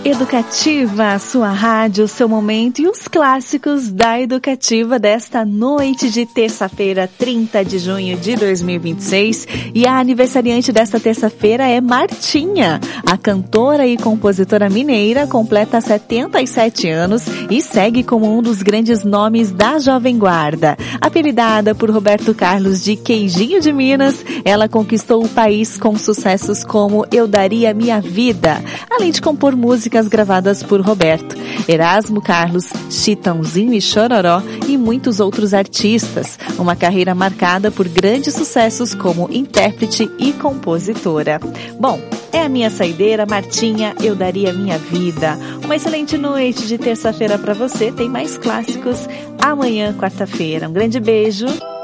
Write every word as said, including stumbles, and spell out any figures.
Educativa, sua rádio, seu momento e os clássicos da Educativa desta noite de terça-feira, trinta de junho de dois mil e vinte e seis. E a aniversariante desta terça-feira é Martinha. A cantora e compositora mineira completa setenta e sete anos e segue como um dos grandes nomes da Jovem Guarda. Apelidada por Roberto Carlos de Queijinho de Minas, ela conquistou o país com sucessos como Eu Daria Minha Vida, além de compor músicas gravadas por Roberto, Erasmo Carlos, Chitãozinho e Chororó e muitos outros artistas. Uma carreira marcada por grandes sucessos como intérprete e compositora. Bom, é a minha saideira, Martinha, Eu Daria Minha Vida. Uma excelente noite de terça-feira para você. Tem mais clássicos amanhã, quarta-feira. Um grande beijo.